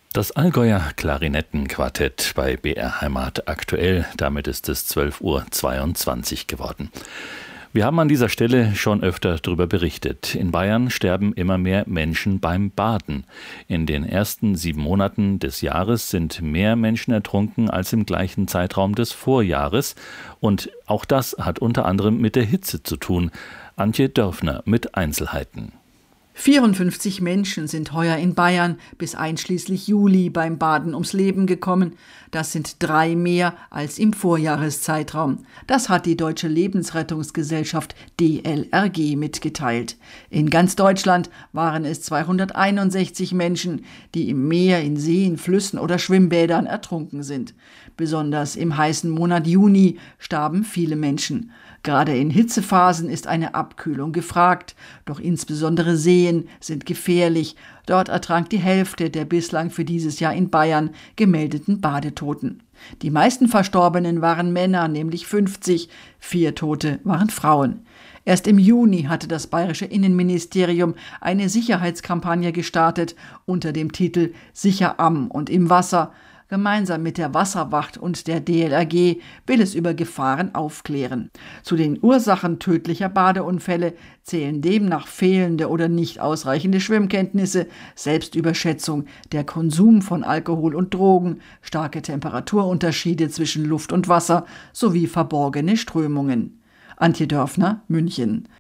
Das Allgäuer Klarinettenquartett bei BR Heimat aktuell. Damit ist es 12:22 Uhr geworden. Wir haben an dieser Stelle schon öfter darüber berichtet. In Bayern sterben immer mehr Menschen beim Baden. In den ersten 7 Monaten des Jahres sind mehr Menschen ertrunken als im gleichen Zeitraum des Vorjahres. Und auch das hat unter anderem mit der Hitze zu tun. Antje Dörfner mit Einzelheiten. 54 Menschen sind heuer in Bayern bis einschließlich Juli beim Baden ums Leben gekommen. Das sind 3 mehr als im Vorjahreszeitraum. Das hat die Deutsche Lebensrettungsgesellschaft DLRG mitgeteilt. In ganz Deutschland waren es 261 Menschen, die im Meer, in Seen, Flüssen oder Schwimmbädern ertrunken sind. Besonders im heißen Monat Juni starben viele Menschen. Gerade in Hitzephasen ist eine Abkühlung gefragt, doch insbesondere Seen sind gefährlich. Dort ertrank die Hälfte der bislang für dieses Jahr in Bayern gemeldeten Badetoten. Die meisten Verstorbenen waren Männer, nämlich 50, 4 Tote waren Frauen. Erst im Juni hatte das bayerische Innenministerium eine Sicherheitskampagne gestartet unter dem Titel »Sicher am und im Wasser«. Gemeinsam mit der Wasserwacht und der DLRG will es über Gefahren aufklären. Zu den Ursachen tödlicher Badeunfälle zählen demnach fehlende oder nicht ausreichende Schwimmkenntnisse, Selbstüberschätzung, der Konsum von Alkohol und Drogen, starke Temperaturunterschiede zwischen Luft und Wasser sowie verborgene Strömungen. Antje Dörfner, München.